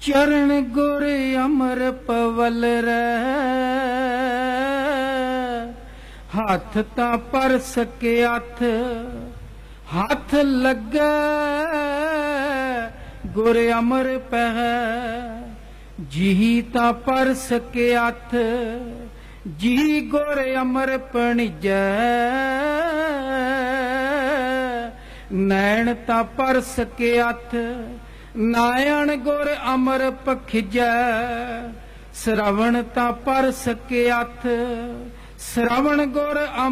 चरण गुर अमर पवल रह, हाथ ता पर सके हथ, हाथ लगे गुर अमर पह, जी ता पर सके हथ, जी गुर अमर पणिजै, नैन ता पर सके हथ, नायण गुर अमर पखिजै, श्रवण ता पर सके हथ, श्रवण गुर